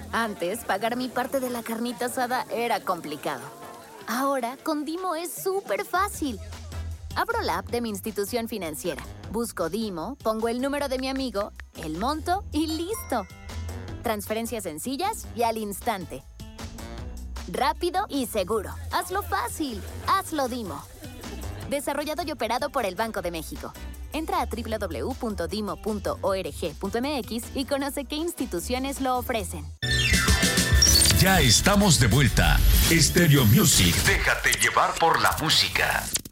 Antes, pagar mi parte de la carnita asada era complicado. Ahora, con Dimo es súper fácil. Abro la app de mi institución financiera, busco Dimo, pongo el número de mi amigo, el monto y ¡listo! Transferencias sencillas y al instante. Rápido y seguro. Hazlo fácil. Hazlo Dimo. Desarrollado y operado por el Banco de México. Entra a www.dimo.org.mx y conoce qué instituciones lo ofrecen. Ya estamos de vuelta. Stereo Music. Déjate llevar por la música.